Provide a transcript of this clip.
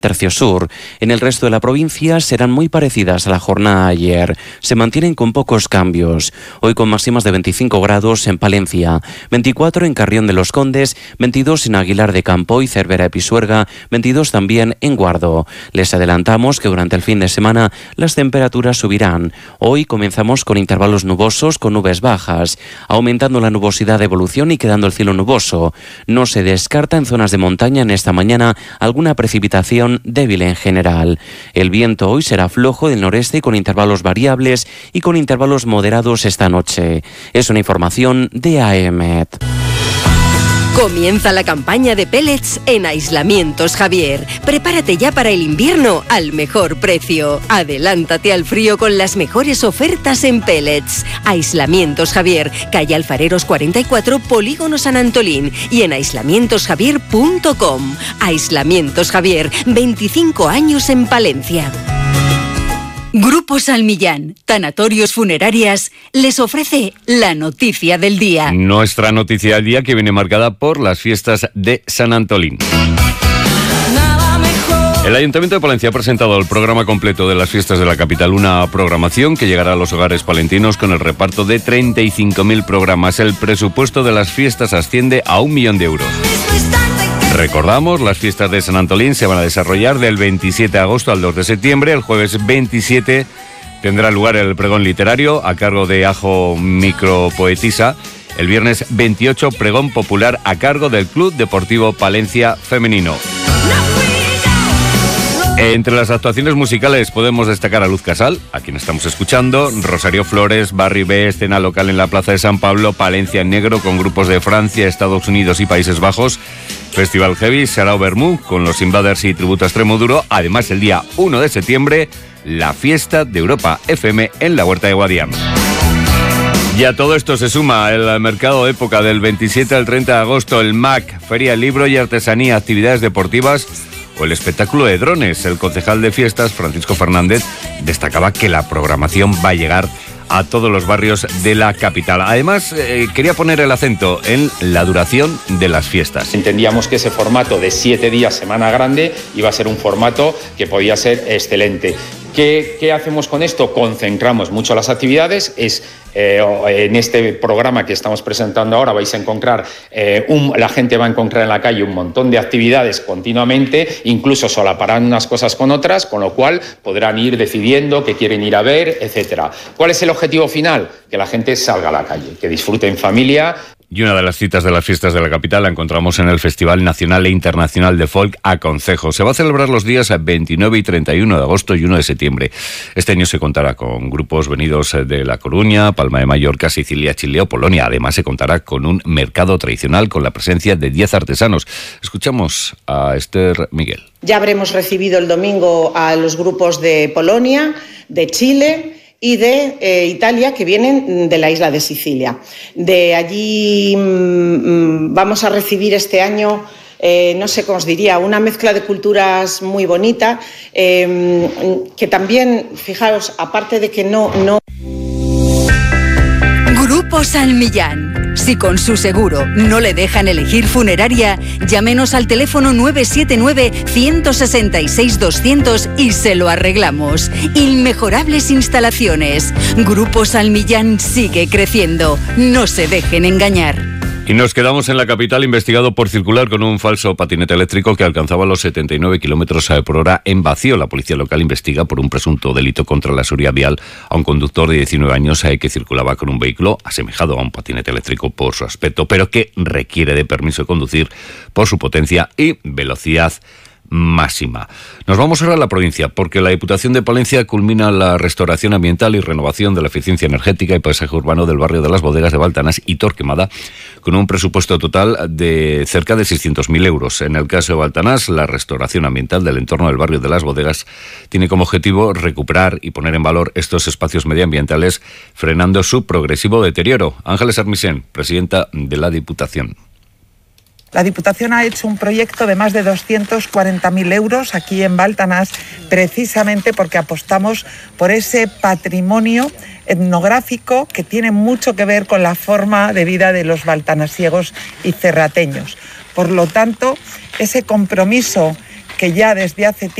tercio sur. En el resto de la provincia serán muy parecidas a la jornada de ayer. Se mantienen con pocos cambios. Hoy con máximas de 25 grados en Palencia, 24 en Carrión de los Condes, 22 en Aguilar de Campo y Cervera de Pisuerga, 22 también en Guardo. Les adelantamos que durante el fin de semana las temperaturas subirán. Hoy comenzamos con intervalos nubosos con nubes bajas, aumentando la nubosidad de evolución y quedando el cielo nuboso. No se descarta en zonas de montaña en esta mañana alguna precipitación débil en general. El viento hoy será flojo del noreste con intervalos variables y con intervalos moderados esta noche. Es una información de AEMET. Comienza la campaña de pellets en Aislamientos Javier. Prepárate ya para el invierno al mejor precio. Adelántate al frío con las mejores ofertas en pellets. Aislamientos Javier, calle Alfareros 44, Polígono San Antolín y en aislamientosjavier.com. Aislamientos Javier, 25 años en Palencia. Grupo Salmillán, Tanatorios Funerarias, les ofrece la noticia del día. Nuestra noticia del día que viene marcada por las fiestas de San Antolín. El Ayuntamiento de Palencia ha presentado el programa completo de las fiestas de la capital, una programación que llegará a los hogares palentinos con el reparto de 35.000 programas. El presupuesto de las fiestas asciende a 1 millón de euros. Recordamos, las fiestas de San Antolín se van a desarrollar del 27 de agosto al 2 de septiembre. El jueves 27 tendrá lugar el pregón literario a cargo de Ajo Micropoetisa. El viernes 28, pregón popular a cargo del Club Deportivo Palencia Femenino. Entre las actuaciones musicales podemos destacar a Luz Casal, a quien estamos escuchando, Rosario Flores, Barry B, escena local en la Plaza de San Pablo, Palencia en negro con grupos de Francia, Estados Unidos y Países Bajos, Festival Heavy, Sarao Bermú con los Invaders y Tributo a Extremoduro. Además, el día 1 de septiembre, la fiesta de Europa FM en la Huerta de Guadiam. Y a todo esto se suma el mercado de época del 27 al 30 de agosto, el MAC, Feria del Libro y Artesanía, actividades deportivas o el espectáculo de drones. El concejal de fiestas, Francisco Fernández, destacaba que la programación va a llegar a todos los barrios de la capital. Además, quería poner el acento en la duración de las fiestas. Entendíamos que ese formato de 7 días, Semana Grande, iba a ser un formato que podía ser excelente. ¿Qué hacemos con esto? Concentramos mucho las actividades. En este programa que estamos presentando ahora vais a encontrar, la gente va a encontrar en la calle un montón de actividades continuamente, incluso solaparán unas cosas con otras, con lo cual podrán ir decidiendo qué quieren ir a ver, etcétera. ¿Cuál es el objetivo final? Que la gente salga a la calle, que disfrute en familia. Y una de las citas de las fiestas de la capital la encontramos en el Festival Nacional e Internacional de Folk Aconcejo. Se va a celebrar los días 29 y 31 de agosto y 1 de septiembre. Este año se contará con grupos venidos de La Coruña, Palma de Mallorca, Sicilia, Chile o Polonia. Además se contará con un mercado tradicional con la presencia de 10 artesanos. Escuchamos a Esther Miguel. Ya habremos recibido el domingo a los grupos de Polonia, de Chile y de Italia, que vienen de la isla de Sicilia. De allí vamos a recibir este año, no sé cómo os diría, una mezcla de culturas muy bonita, que también, fijaros, aparte de que no... Grupo Salmillán. Si con su seguro no le dejan elegir funeraria, llámenos al teléfono 979-166-200 y se lo arreglamos. Inmejorables instalaciones. Grupo Salmillán sigue creciendo. No se dejen engañar. Y nos quedamos en la capital, investigado por circular con un falso patinete eléctrico que alcanzaba los 79 kilómetros por hora en vacío. La policía local investiga por un presunto delito contra la seguridad vial a un conductor de 19 años que circulaba con un vehículo asemejado a un patinete eléctrico por su aspecto, pero que requiere de permiso de conducir por su potencia y velocidad máxima. Nos vamos ahora a la provincia, porque la Diputación de Palencia culmina la restauración ambiental y renovación de la eficiencia energética y paisaje urbano del barrio de las Bodegas de Baltanás y Torquemada, con un presupuesto total de cerca de 600.000 euros. En el caso de Baltanás, la restauración ambiental del entorno del barrio de las Bodegas tiene como objetivo recuperar y poner en valor estos espacios medioambientales, frenando su progresivo deterioro. Ángeles Armisen, presidenta de la Diputación. La Diputación ha hecho un proyecto de más de 240.000 euros aquí en Baltanás, precisamente porque apostamos por ese patrimonio etnográfico que tiene mucho que ver con la forma de vida de los baltanasiegos y cerrateños. Por lo tanto, ese compromiso que ya desde hace tiempo